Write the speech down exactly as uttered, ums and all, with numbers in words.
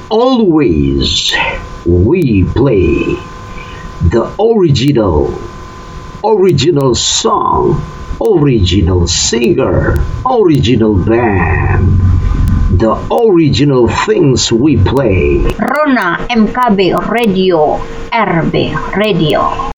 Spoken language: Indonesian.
Always we play the original, original song, original singer, original band, the original things we play. Rona M K B Radio, R B Radio.